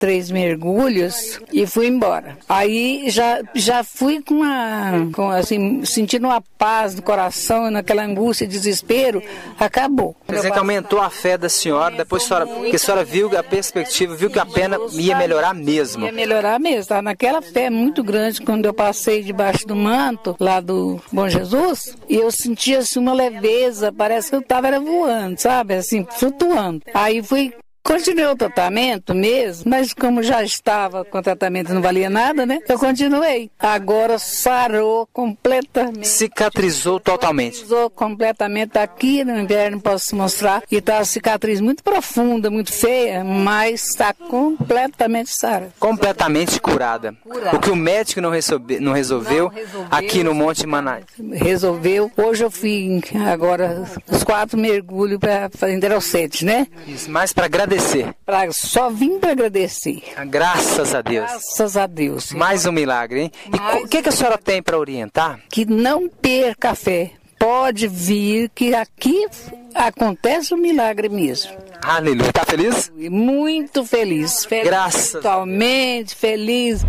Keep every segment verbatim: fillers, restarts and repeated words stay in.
três mergulhos e fui embora. Aí já, já fui com uma, com, assim, sentindo uma paz no coração, naquela angústia e desespero, acabou. Quer dizer que aumentou a fé da senhora, depois a senhora, porque a senhora viu a perspectiva, viu que a pena ia melhorar mesmo. Ia melhorar mesmo, estava naquela fé muito grande quando eu passei debaixo do manto, lá do Bom Jesus, e eu sentia assim uma leveza, parece que eu estava voando, sabe, assim, flutuando. Aí fui Continuei o tratamento mesmo, mas como já estava com o tratamento não valia nada, né? Eu continuei. Agora sarou completamente. Cicatrizou totalmente. Cicatrizou completamente. Aqui no inverno posso mostrar. E tá uma cicatriz muito profunda, muito feia, mas está completamente sarada. Completamente curada. curada. O que o médico não, resolve, não, resolveu, não resolveu aqui no Monte Manaim. Resolveu. Hoje eu fui agora os quatro mergulhos para fazer Interocete, né? Isso, mas para agradecer. Pra, só vim para agradecer. Graças a Deus. Graças a Deus. Mais um milagre, hein? E o que, que a senhora tem para orientar? Que não perca a fé. Pode vir que aqui acontece um milagre mesmo. Aleluia. Tá feliz? Muito feliz. feliz Graças. Totalmente feliz.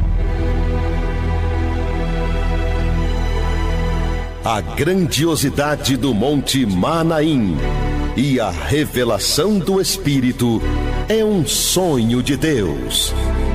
A grandiosidade do Monte Manaim e a revelação do Espírito é um sonho de Deus.